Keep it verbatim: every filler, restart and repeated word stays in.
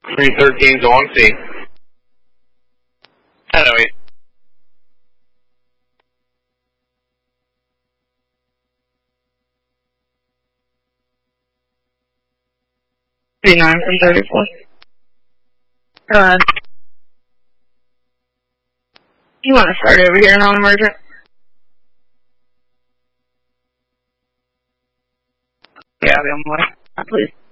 three thirteen to on scene. ten oh eight. thirty-nine from thirty-four. Go ahead. You want to start over here, non-emergent? Yeah, I'll be on the way. Please.